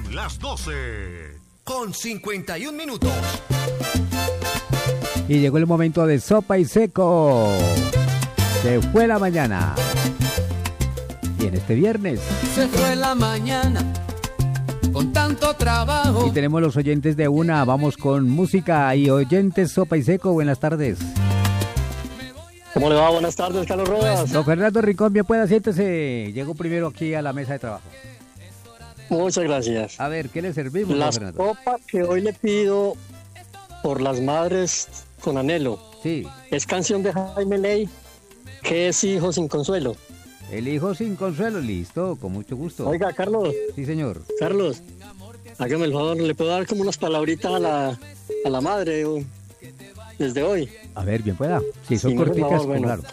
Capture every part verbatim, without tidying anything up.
las doce, con cincuenta y un minutos. Y llegó el momento de Sopa y Seco. Se fue la mañana. Y en este viernes se fue la mañana con tanto trabajo. Y tenemos los oyentes de una. Vamos con música y oyentes Sopa y Seco. Buenas tardes. ¿Cómo le va? Buenas tardes, Carlos Rodas. Don Fernando Rincón, bien pueda, siéntese. Llegó primero aquí a la mesa de trabajo. Muchas gracias. A ver, ¿qué le servimos, La don Fernando? sopa que hoy le pido por las madres con anhelo. Sí. Es canción de Jaime Ley, que es Hijo sin consuelo. El hijo sin consuelo, listo, con mucho gusto. Oiga, Carlos. Sí, señor. Carlos, hágame el favor, ¿le puedo dar como unas palabritas a la, a la madre o, desde hoy? A ver, bien pueda. Si son Sí, corticas, favor, bueno. claro.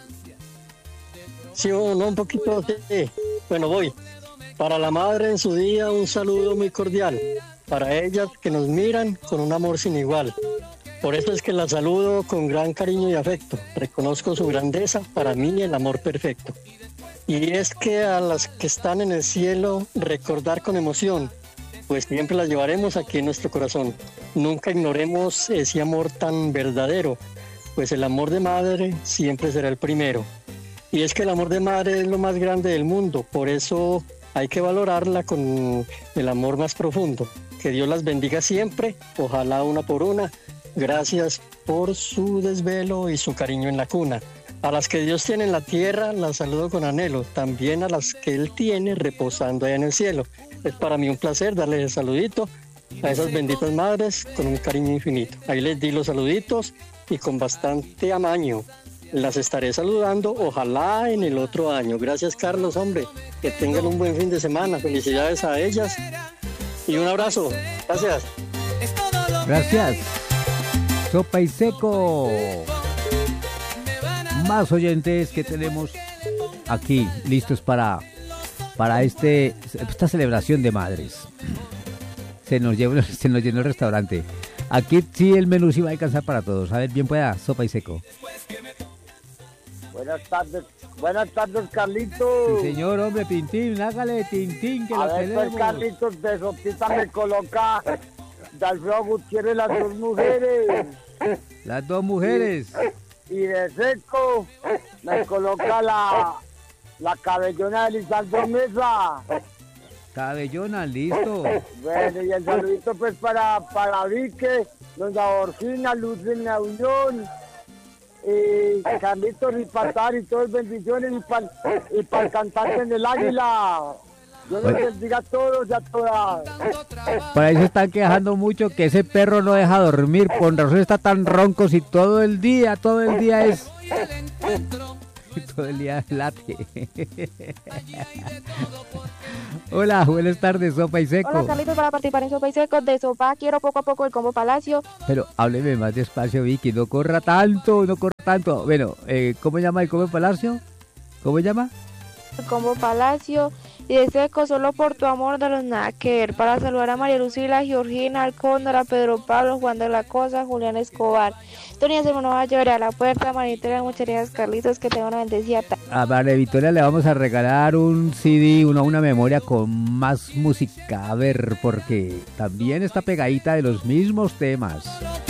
Sí o no, un poquito, sí. Bueno, voy. Para la madre en su día, un saludo muy cordial. Para ellas que nos miran con un amor sin igual. Por eso es que la saludo con gran cariño y afecto. Reconozco su grandeza, para mí el amor perfecto. Y es que a las que están en el cielo, recordar con emoción, pues siempre las llevaremos aquí en nuestro corazón. Nunca ignoremos ese amor tan verdadero, pues el amor de madre siempre será el primero. Y es que el amor de madre es lo más grande del mundo, por eso hay que valorarla con el amor más profundo. Que Dios las bendiga siempre, ojalá una por una. Gracias por su desvelo y su cariño en la cuna. A las que Dios tiene en la tierra, las saludo con anhelo. También a las que Él tiene reposando allá en el cielo. Es para mí un placer darles el saludito a esas benditas madres con un cariño infinito. Ahí les di los saluditos y con bastante amaño. Las estaré saludando, ojalá en el otro año. Gracias, Carlos, hombre. Que tengan un buen fin de semana. Felicidades a ellas y un abrazo. Gracias. Gracias. Sopa y Seco. Más oyentes que tenemos aquí listos para, para este, esta celebración de madres. Se nos, llevó, se nos llenó el restaurante. Aquí sí el menú sí va a alcanzar para todos. A ver, bien pueda, Sopa y Seco. Buenas tardes, buenas tardes, Carlitos. Sí, señor, hombre, Tintín, hágale Tintín, que a lo ver, tenemos. pues, Carlitos, de sopita me coloca de Alfredo Gutiérrez las dos mujeres. Las dos mujeres. Y, y de seco me coloca la, la cabellona de Lisandro Mesa. Cabellona, listo. Bueno, y el saludito pues para, para Vique, doña Borgina, Luz de la Unión. Y Carlitos y Patar y todas bendiciones y para y pa el cantante en el Águila. Yo les bendiga a todos y a todas. Por ahí se están quejando mucho que ese perro no deja dormir. Con razón está tan ronco si todo el día, todo el día es... todo el día late. Hola, buenas tardes, Sopa y Seco. Hola, Carlitos, para participar en Sopa y Seco. De sopa quiero poco a poco el combo Palacio. Pero hábleme más despacio, Vicky, no corra tanto, no corra tanto. Bueno, eh, ¿cómo llama el combo Palacio? ¿Cómo llama? El combo Palacio. Y de seco solo por tu amor de los Naquer. Para saludar a María Lucila, Georgina, al Cóndor, a Pedro Pablo, Juan de la Cosa, Julián Escobar. Tony se me va a llorar a la puerta. María Victoria, muchas gracias, Carlitos, que tenga una bendecida tarde. A María Victoria le vamos a regalar un C D, una, una memoria con más música. A ver, porque también está pegadita de los mismos temas.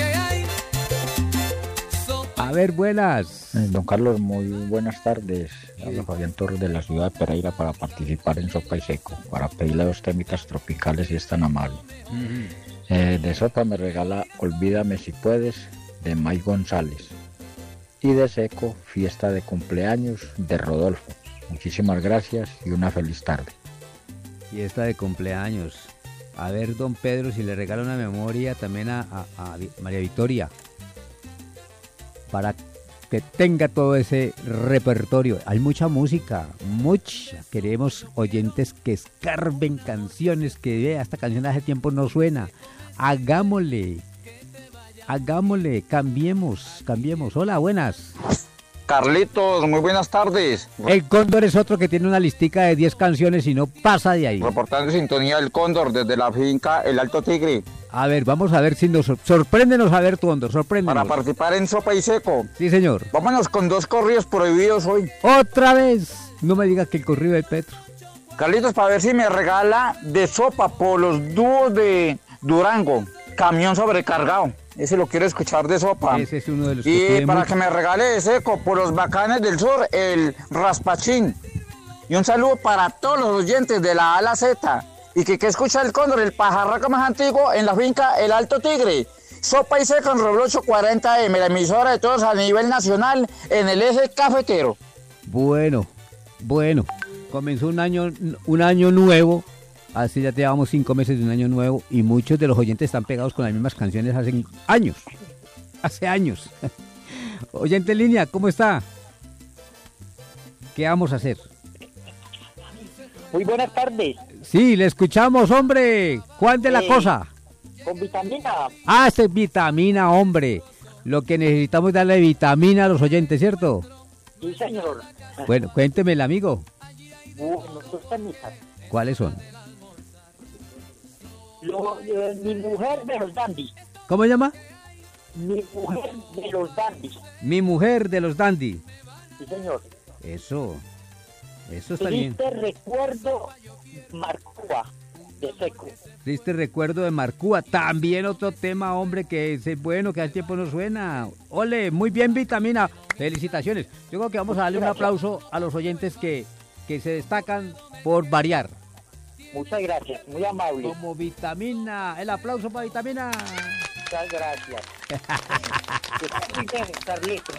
A ver, buenas. Don Carlos, muy buenas tardes. Habla Fabián Torres de la ciudad de Pereira para participar en Sopa y Seco, para pedirle dos temitas tropicales si es tan amable. Uh-huh. eh, de sopa me regala Olvídame si puedes, de May González. Y de seco, Fiesta de cumpleaños, de Rodolfo. Muchísimas gracias y una feliz tarde. Fiesta de cumpleaños. A ver, don Pedro, si le regala una memoria también a, a, a María Victoria, para que tenga todo ese repertorio. Hay mucha música, mucha. Queremos oyentes que escarben canciones, que vea, esta canción hace tiempo no suena. Hagámosle, hagámosle, cambiemos, cambiemos. Hola, buenas. Carlitos, muy buenas tardes. El Cóndor es otro que tiene una listica de diez canciones y no pasa de ahí. Reportando sintonía del Cóndor desde la finca El Alto Tigre. A ver, vamos a ver si nos sorpréndenos, a ver, Cóndor, sorpréndenos. Para participar en Sopa y Seco. Sí, señor. Vámonos con dos corridos prohibidos hoy. ¡Otra vez! No me digas que el corrido de Petro. Carlitos, para ver si me regala de sopa por los dúos de Durango, camión sobrecargado. Ese lo quiero escuchar de sopa. Ese es uno de los que Y pide para mucho. que me regale de seco por los bacanes del sur, el raspachín. Y un saludo para todos los oyentes de la A a la Z. Y que, que escucha el cóndor, el pajarraco más antiguo en la finca El Alto Tigre. Sopa y seca en Roblocho cuarenta eme, la emisora de todos a nivel nacional en el eje cafetero. Bueno, bueno. Comenzó un año, un año nuevo. Así ya llevamos cinco meses de un año nuevo. Y muchos de los oyentes están pegados con las mismas canciones hace años. Hace años. Oyente en línea, ¿cómo está? ¿Qué vamos a hacer? Muy buenas tardes. Sí, le escuchamos, hombre. ¿Cuál de la Eh, cosa? Con vitamina. Ah, este es vitamina, hombre. Lo que necesitamos es darle vitamina a los oyentes, ¿cierto? Sí, señor. Bueno, cuénteme, amigo. Bueno, dos temitas. ¿Cuáles son? Lo- eh, mi mujer de los dandies. ¿Cómo se llama? Mi mujer de los dandies. Mi mujer de los dandy. Sí, señor. Eso. Eso está bien. Triste recuerdo, Marcúa, de seco. Triste recuerdo de Marcúa. También otro tema, hombre, que es bueno, que hace tiempo no suena. Ole, muy bien, vitamina. Felicitaciones. Yo creo que vamos a darle un aplauso a los oyentes que, que se destacan por variar. Muchas gracias, muy amable. Como vitamina. El aplauso para vitamina. Muchas gracias. Que esté muy bien, Carlitos.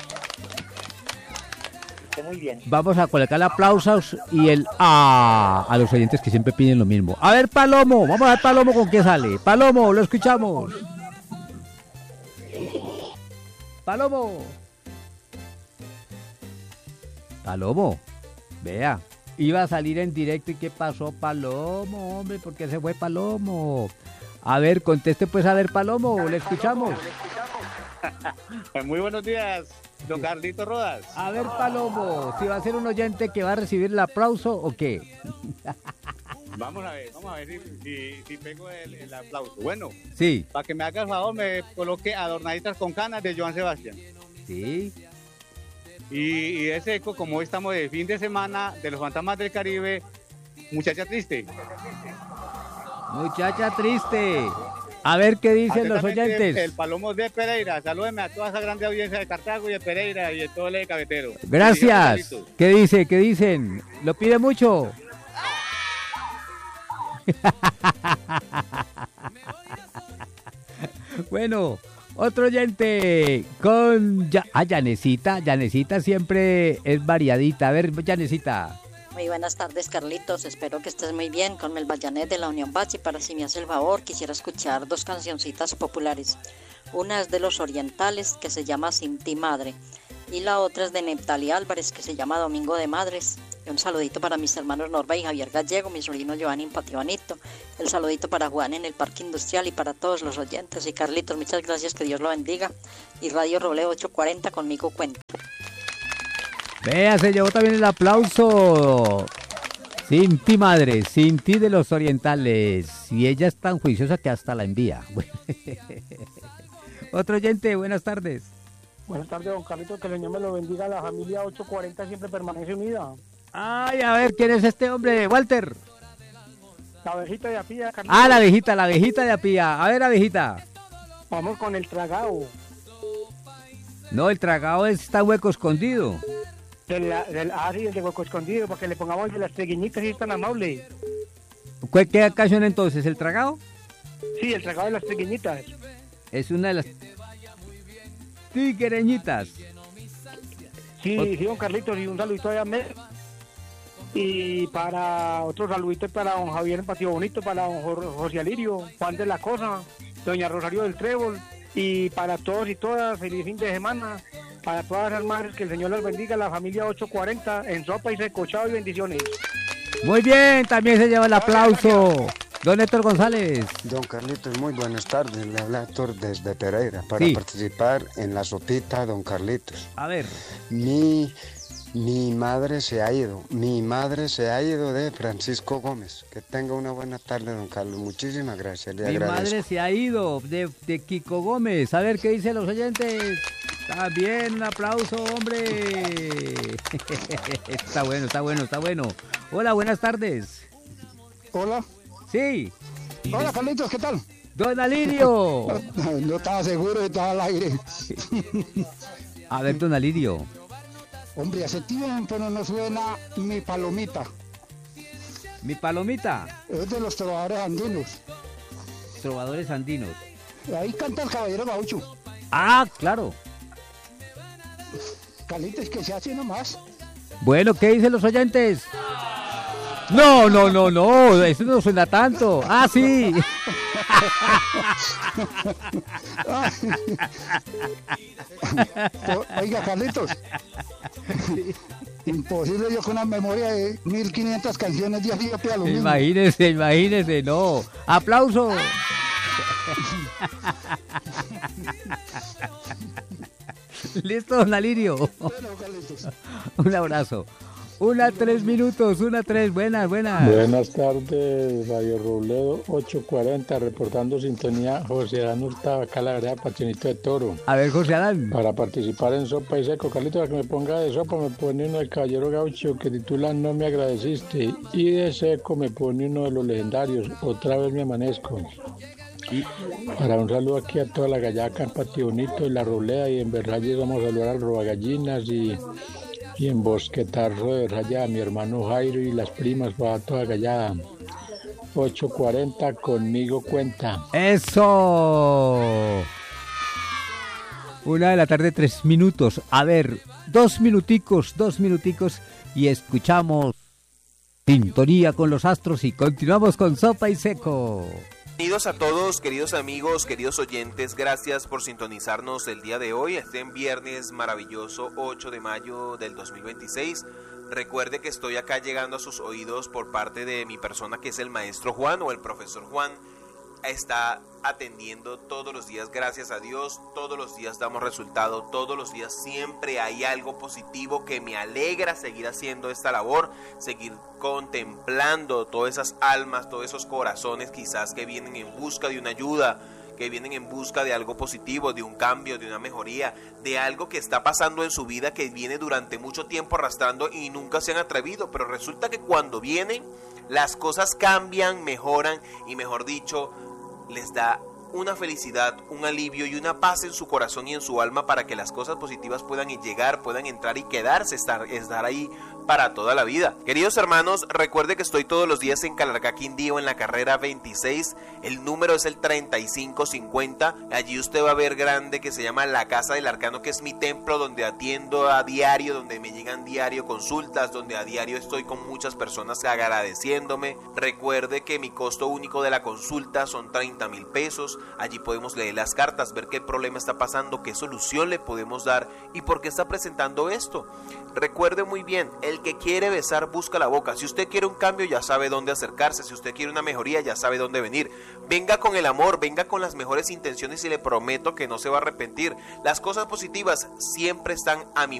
Que esté muy bien. Vamos a colocar aplausos y el ah a los oyentes que siempre piden lo mismo. A ver, Palomo, vamos a ver Palomo con qué sale. Palomo, lo escuchamos. Palomo. Palomo, vea, iba a salir en directo y ¿qué pasó, Palomo, hombre? ¿Por qué se fue Palomo? A ver, conteste pues, a ver, Palomo, le escuchamos. Muy buenos días, don Carlito Rodas. A ver, Palomo, si va a ser un oyente que va a recibir el aplauso o qué. Vamos a ver, vamos a ver si, si, si pego el, el aplauso. Bueno, Sí. para que me haga el favor, me coloque Adornaditas con Canas de Joan Sebastián. Sí. Y, y ese eco, como hoy estamos de fin de semana de los Fantasmas del Caribe, Muchacha Triste. Muchacha triste. A ver qué dicen los Atentamente, oyentes. El, el Palomo de Pereira. Salúdeme a toda esa grande audiencia de Cartago y de Pereira y de todo el eje cafetero. Gracias. Bendiciones, ¿Qué dice? ¿Qué dicen? ¿Lo pide mucho? Bueno, otro oyente con... Ya... Ah, Yanecita. Yanecita siempre es variadita. A ver, Yanecita. Muy buenas tardes, Carlitos. Espero que estés muy bien con el Bayanet de la Unión Bachi. Para si me hace el favor, quisiera escuchar dos cancioncitas populares. Una es de Los Orientales, que se llama Sin ti Madre. Y la otra es de Neptali Álvarez, que se llama Domingo de Madres. Y un saludito para mis hermanos Norba y Javier Gallego, mi sobrino Giovanni en Patibanito. El saludito para Juan en el Parque Industrial y para todos los oyentes. Y Carlitos, muchas gracias, que Dios lo bendiga. Y Radio Roble ochocientos cuarenta, conmigo cuenta. Vea, se llevó también el aplauso. Sin ti, madre, sin ti de Los Orientales. Y ella es tan juiciosa que hasta la envía. Otro oyente, buenas tardes. Buenas tardes, don Carlito, que el Señor me lo bendiga. La familia ochocientos cuarenta siempre permanece unida. Ay, a ver, ¿quién es este hombre? Walter. La abejita de Apía, Carlito. Ah, la abejita, la abejita de Apía. A ver, abejita. Vamos con el tragado. No, el tragado está hueco escondido. Del, del, ah, sí, el de hueco escondido, para que le pongamos de las triguiñitas y es tan amable. ¿Cuál- ¿Qué canción entonces? ¿El tragado? Sí, el tragado de las triguiñitas. Es una de las tiguereñitas. Sí, sí, don Carlitos, y un saludito a Amé. Y para otro saludito para don Javier en Patio Bonito, para don Jor- José Alirio, Juan de la Cosa, doña Rosario del Trébol, y para todos y todas, feliz fin de semana, para todas las madres, que el Señor las bendiga, la familia ochocientos cuarenta, en sopa y seco, chao y bendiciones. Muy bien, también se lleva el aplauso. Don Héctor González. Don Carlitos, muy buenas tardes. Le habla Héctor desde Pereira para Sí. participar en la sopita, don Carlitos. A ver. Mi, mi madre se ha ido. Mi madre se ha ido de Francisco Gómez. Que tenga una buena tarde, don Carlos. Muchísimas gracias. Le Mi agradezco. madre se ha ido de, de Kiko Gómez. A ver qué dicen los oyentes. Está bien, un aplauso, hombre. Está bueno, está bueno, está bueno. Hola, buenas tardes. Hola. Sí. Hola, Carlitos, ¿qué tal? Don Alirio. No estaba seguro de estar al aire. A ver, don Alirio. Hombre, hace tiempo no nos suena Mi Palomita. Mi Palomita. Es de los trovadores andinos. Trovadores andinos. Ahí canta el Caballero Gaucho. Ah, claro. Carlitos, que se hace nomás. Bueno, ¿qué dicen los oyentes? No, no, no, no, eso no suena tanto. Ah, sí. Oiga, Carlitos. Imposible yo con una memoria de mil quinientas canciones de así a lo mismo. Imagínese, imagínese, no. ¡Aplauso! Listo, don Alirio. Un abrazo. Una tres minutos, una tres, buenas, buenas. Buenas tardes, Radio Robledo, ocho cuarenta, reportando sintonía, José Adán Hurtado, acá la vereda Patinito de Toro. A ver, José Adán. Para participar en Sopa y Seco, Carlito, para que me ponga de sopa, me pone uno del Caballero Gaucho que titula No me agradeciste, y de seco me pone uno de los legendarios, Otra vez me amanezco. Y para un saludo aquí a toda la gallaca en Patio Bonito y la Robleda, y en Versalles vamos a saludar al Robagallinas y... Y en Bosquetarro de Raya, mi hermano Jairo y las primas, para toda Gallada. ocho cuarenta, conmigo cuenta. ¡Eso! Una de la tarde, tres minutos. A ver, dos minuticos, dos minuticos y escuchamos Sintonía con los Astros y continuamos con Sopa y Seco. Bienvenidos a todos, queridos amigos, queridos oyentes, gracias por sintonizarnos el día de hoy, este viernes maravilloso ocho de mayo del dos mil veintiséis. Recuerde que estoy acá llegando a sus oídos por parte de mi persona, que es el maestro Juan o el profesor Juan. Está atendiendo todos los días, gracias a Dios, todos los días damos resultado, todos los días siempre hay algo positivo que me alegra seguir haciendo esta labor, seguir contemplando todas esas almas, todos esos corazones quizás que vienen en busca de una ayuda, que vienen en busca de algo positivo, de un cambio, de una mejoría, de algo que está pasando en su vida que viene durante mucho tiempo arrastrando y nunca se han atrevido, pero resulta que cuando vienen las cosas cambian, mejoran y mejor dicho, les da una felicidad, un alivio y una paz en su corazón y en su alma para que las cosas positivas puedan llegar, puedan entrar y quedarse, estar, estar ahí para toda la vida. Queridos hermanos, recuerde que estoy todos los días en Calarcá, Quindío, en la carrera veintiséis, el número es el treinta y cinco cincuenta, allí usted va a ver grande que se llama La Casa del Arcano, que es mi templo donde atiendo a diario, donde me llegan diario consultas, donde a diario estoy con muchas personas agradeciéndome. Recuerde que mi costo único de la consulta son treinta mil pesos, allí podemos leer las cartas, ver qué problema está pasando, qué solución le podemos dar y por qué está presentando esto. Recuerde muy bien, el que quiere besar busca la boca. Si usted quiere un cambio ya sabe dónde acercarse, si usted quiere una mejoría ya sabe dónde venir. Venga con el amor, venga con las mejores intenciones y le prometo que no se va a arrepentir. Las cosas positivas siempre están a mi